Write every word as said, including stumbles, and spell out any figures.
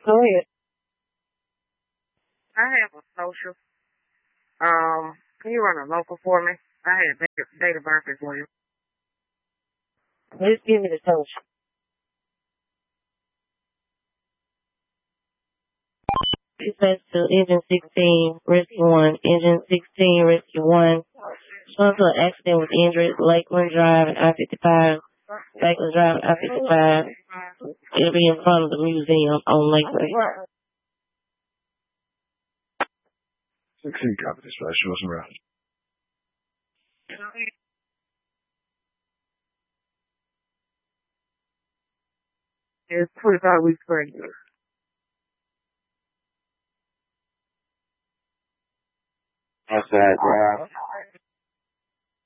Go ahead. I have a social. Um, can you run a local for me? I had date, date of birth as well. Just give me the social. Dispatch to Engine sixteen, Rescue one. Engine sixteen, Rescue one. Son to an accident with injuries, Lakeland Drive and I fifty-five. Lakeland Drive and I fifty-five. It'll be in front of the museum on Lakeland. sixteen, copy dispatch. Show us around. It's twenty-five weeks pregnant. Outside drive.